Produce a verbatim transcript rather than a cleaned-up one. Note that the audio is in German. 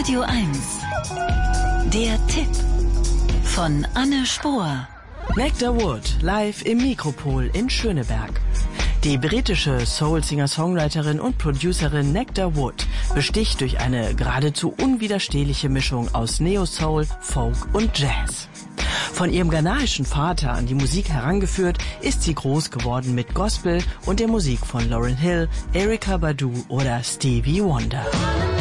Radio eins. Der Tipp von Anne Spohr. Nectar Wood live im Mikropol in Schöneberg. Die britische Soul-Singer-Songwriterin und Producerin Nectar Wood besticht durch eine geradezu unwiderstehliche Mischung aus Neo-Soul, Folk und Jazz. Von ihrem ghanaischen Vater an die Musik herangeführt, ist sie groß geworden mit Gospel und der Musik von Lauryn Hill, Erykah Badu oder Stevie Wonder.